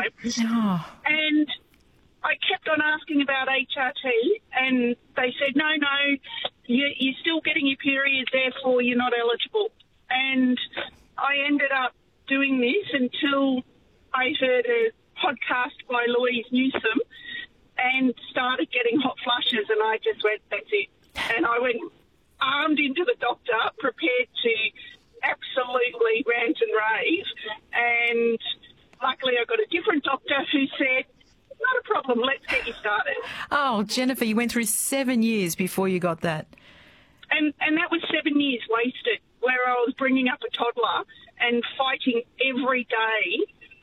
time. Oh. And I kept on asking about HRT, and they said, no, you're still getting your periods, therefore you're not eligible. And I ended up doing this until I heard a podcast by Louise Newsom and started getting hot flushes, and I just went, that's it. And I went armed into the doctor, prepared to absolutely rant and rave, and luckily I got a different doctor who said, not a problem, let's get you started. Oh, Jennifer, you went through 7 years before you got that. And that was 7 years wasted, where I was bringing up a toddler and fighting every day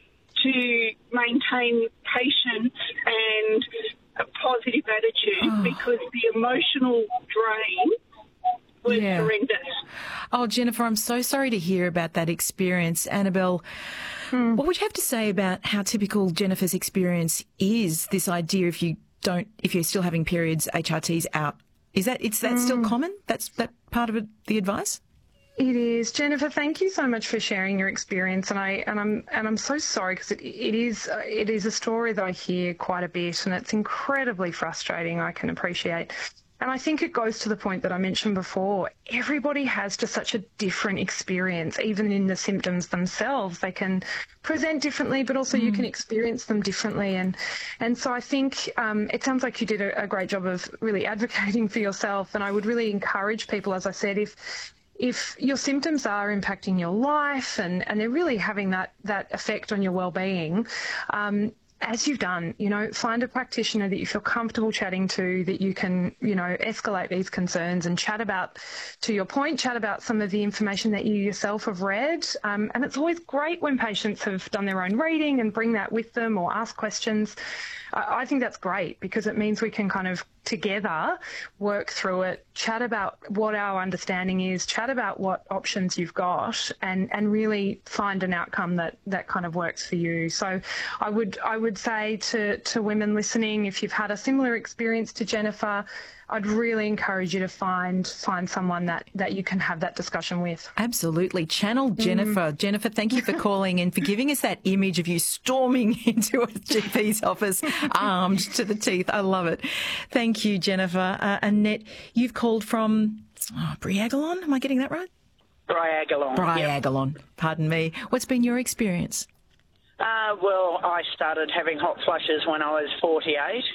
to maintain patience and a positive attitude because the emotional drain was horrendous. Oh, Jennifer, I'm so sorry to hear about that experience. Annabelle, what would you have to say about how typical Jennifer's experience is, this idea if you're still having periods, HRT's out? Is that still common? That's that part of it, the advice? It is. Jennifer, thank you so much for sharing your experience, and I'm so sorry because it is a story that I hear quite a bit, and it's incredibly frustrating, I can appreciate. And I think it goes to the point that I mentioned before. Everybody has just such a different experience, even in the symptoms themselves. They can present differently, but also you can experience them differently. And so I think it sounds like you did a great job of really advocating for yourself. And I would really encourage people, as I said, if your symptoms are impacting your life and they're really having that effect on your well-being, as you've done, find a practitioner that you feel comfortable chatting to, that you can, escalate these concerns and chat about some of the information that you yourself have read. And it's always great when patients have done their own reading and bring that with them or ask questions. I think that's great because it means we can kind of together work through it, chat about what our understanding is, chat about what options you've got, and really find an outcome that kind of works for you. So I would say to women listening, if you've had a similar experience to Jennifer, I'd really encourage you to find someone that you can have that discussion with. Absolutely. Channel Jennifer. Jennifer, thank you for calling and for giving us that image of you storming into a GP's office, armed to the teeth. I love it. Thank you, Jennifer. Annette, you've called from Briagolon. Am I getting that right? Briagolon. Yep. Pardon me. What's been your experience? Well, I started having hot flushes when I was 48.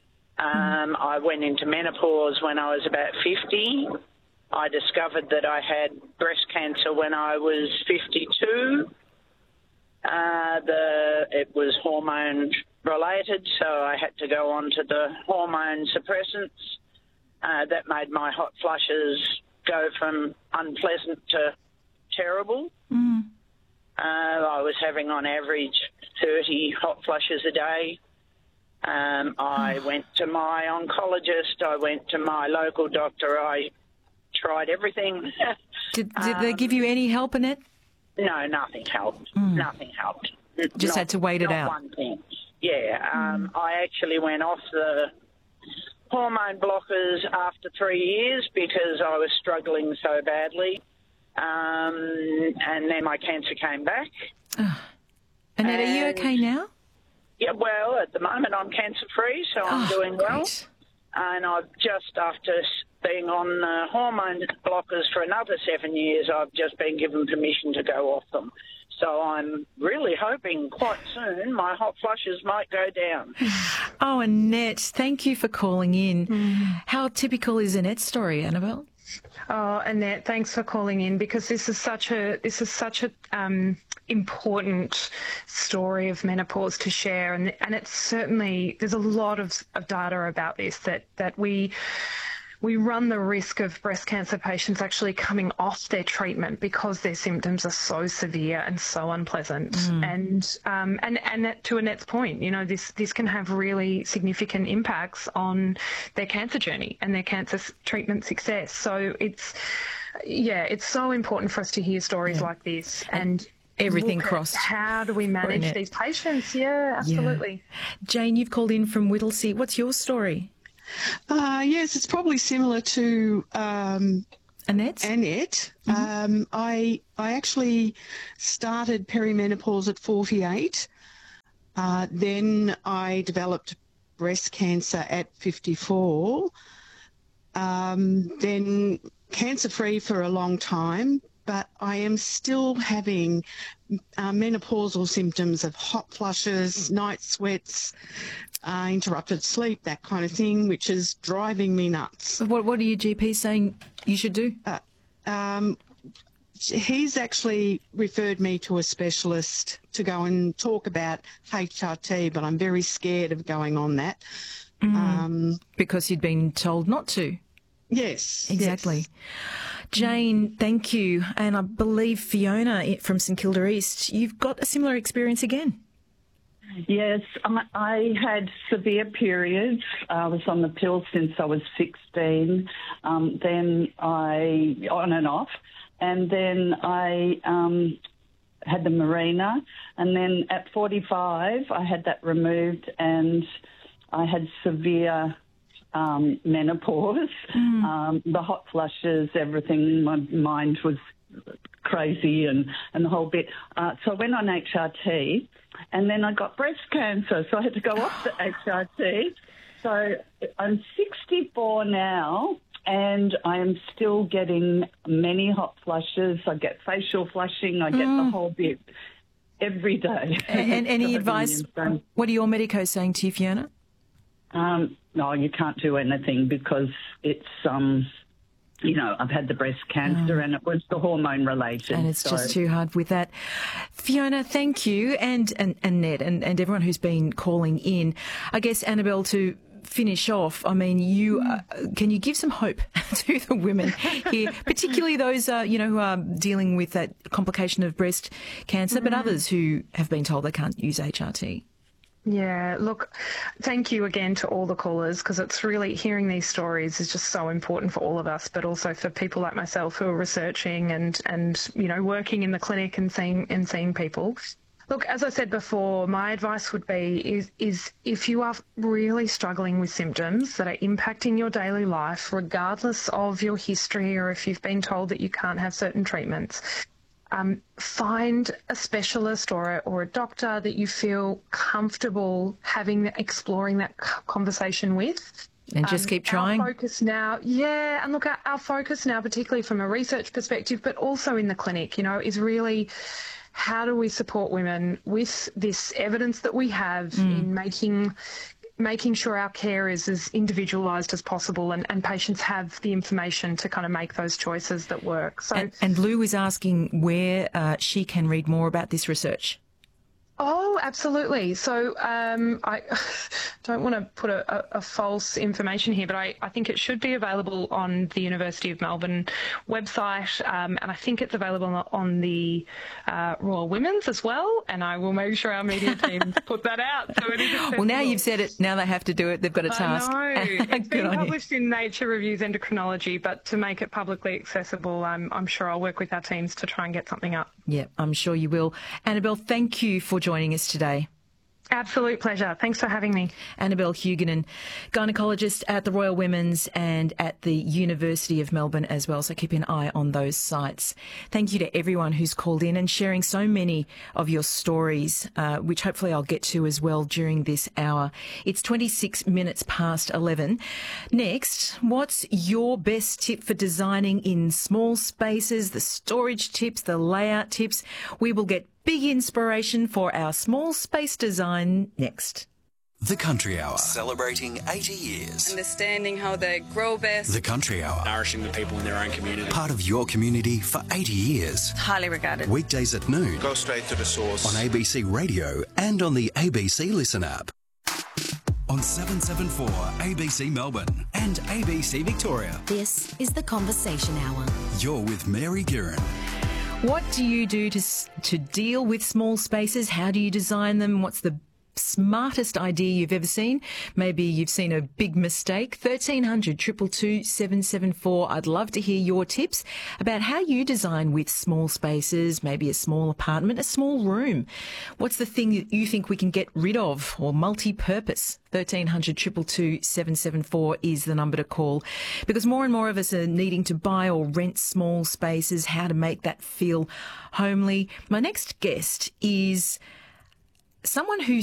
I went into menopause when I was about 50. I discovered that I had breast cancer when I was 52. It was hormone related, so I had to go on to the hormone suppressants. That made my hot flushes go from unpleasant to terrible. I was having on average 30 hot flushes a day. I went to my oncologist. I went to my local doctor. I tried everything. Did they give you any help, Annette? No, nothing helped. Nothing helped. Just had to wait it out. One thing. Yeah. I actually went off the hormone blockers after 3 years because I was struggling so badly. And then my cancer came back. Annette, are you okay now? Yeah, well, at the moment I'm cancer-free, so I'm doing well. Great. And I've just, after being on hormone blockers for another 7 years, I've just been given permission to go off them. So I'm really hoping quite soon my hot flushes might go down. Oh, Annette, thank you for calling in. How typical is Annette's story, Annabelle? Oh, Annette, thanks for calling in because this is such a important story of menopause to share, and it's certainly, there's a lot of data about this that we run the risk of breast cancer patients actually coming off their treatment because their symptoms are so severe and so unpleasant. And that, to Annette's point, this can have really significant impacts on their cancer journey and their cancer treatment success. So it's so important for us to hear stories like this and everything crossed. How do we manage these patients? Yeah, absolutely. Yeah. Jane, you've called in from Whittlesea. What's your story? Yes, it's probably similar to Annette. I actually started perimenopause at 48. Then I developed breast cancer at 54. Then cancer-free for a long time, but I am still having menopausal symptoms of hot flushes, night sweats, interrupted sleep, that kind of thing, which is driving me nuts. What are your GPs saying you should do? He's actually referred me to a specialist to go and talk about HRT, but I'm very scared of going on that. Because you'd been told not to. Yes. Exactly. Yes. Jane, thank you. And I believe Fiona from St Kilda East, you've got a similar experience again. Yes, I had severe periods. I was on the pill since I was 16. Then I, on and off, and then I had the Mirena, and then at 45 I had that removed, and I had severe menopause, the hot flushes, everything. My mind was crazy and the whole bit. So I went on HRT, and then I got breast cancer, so I had to go off the HRT. So I'm 64 now, and I am still getting many hot flushes. I get facial flushing. I get the whole bit every day. And any advice? What are your medicos saying to you, Fiona? No, you can't do anything because it's, I've had the breast cancer and it was the hormone related. And it's just too hard with that. Fiona, thank you. And Ned and everyone who's been calling in. I guess, Annabelle, to finish off, I mean, can you give some hope to the women here, particularly those, who are dealing with that complication of breast cancer, but others who have been told they can't use HRT? Yeah, look, thank you again to all the callers, because it's really, hearing these stories is just so important for all of us, but also for people like myself who are researching and working in the clinic and seeing people. Look, as I said before, my advice would be is if you are really struggling with symptoms that are impacting your daily life, regardless of your history or if you've been told that you can't have certain treatments, find a specialist or a doctor that you feel comfortable exploring that conversation with. And just keep trying. Our focus now, and look, our focus now, particularly from a research perspective, but also in the clinic, is really how do we support women with this evidence that we have in making sure our care is as individualised as possible and patients have the information to kind of make those choices that work. So, and Lou is asking where she can read more about this research. Oh, absolutely. So I don't want to put a false information here, but I think it should be available on the University of Melbourne website, and I think it's available on the Royal Women's as well, and I will make sure our media team put that out. So it is accessible. Well, now you've said it, now they have to do it. They've got a task. I know. It's been published in Nature Reviews Endocrinology, but to make it publicly accessible, I'm sure I'll work with our teams to try and get something up. Yeah, I'm sure you will. Annabelle, thank you for joining us today. Absolute pleasure. Thanks for having me. Annabelle Huguenin, gynaecologist at the Royal Women's and at the University of Melbourne as well, so keep an eye on those sites. Thank you to everyone who's called in and sharing so many of your stories, which hopefully I'll get to as well during this hour. It's 26 minutes past 11. Next, what's your best tip for designing in small spaces, the storage tips, the layout tips? We will get big inspiration for our small space design next. The Country Hour, celebrating 80 years. Understanding how they grow best. The Country Hour, nourishing the people in their own community. Part of your community for 80 years. Highly regarded. Weekdays at noon. Go straight to the source. On ABC Radio and on the ABC Listen app. On 774 ABC Melbourne and ABC Victoria. This is The Conversation Hour. You're with Mary Guerin. What do you do to deal with small spaces? How do you design them? What's the smartest idea you've ever seen? Maybe you've seen a big mistake. 1300 222 774. I'd love to hear your tips about how you design with small spaces, maybe a small apartment, a small room. What's the thing that you think we can get rid of or multi-purpose? 1300 222 774 is the number to call, because more and more of us are needing to buy or rent small spaces, how to make that feel homely. My next guest is someone who